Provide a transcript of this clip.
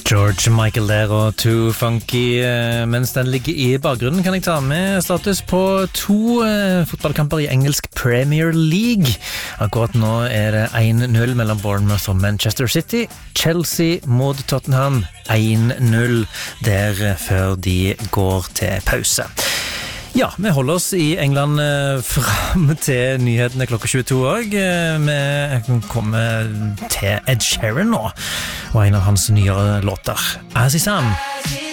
George Michael der og Too Funky. Mens den ligger i bakgrunnen kan jeg ta med status på 2 fotballkamper i engelsk Premier League. Akkurat nå det 1-0 mellom Bournemouth og Manchester City. Chelsea mot Tottenham 1-0 der før de går til pause. Ja, vi holder oss i England frem til nyhetene klokka 22 også. Vi kommer til Ed Sheeran nå, og en av hans nyere låter, As Is Am.